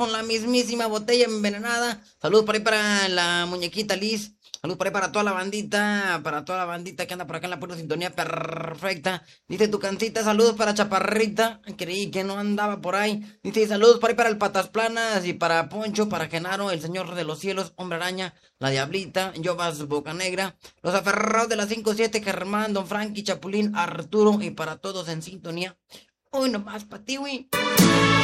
con la mismísima botella envenenada. Saludos por ahí para la muñequita Liz. Saludos por ahí para toda la bandita que anda por acá en la pura sintonía perfecta. Dice tu cancita, saludos para Chaparrita. Creí que no andaba por ahí. Dice saludos por ahí para el Patas Planas y para Poncho, para Genaro, el Señor de los Cielos, Hombre Araña, la Diablita, Jovas Bocanegra, los aferrados de la 5-7, Germán, Don Frankie, Chapulín, Arturo y para todos en sintonía. Hoy nomás para ti, güey.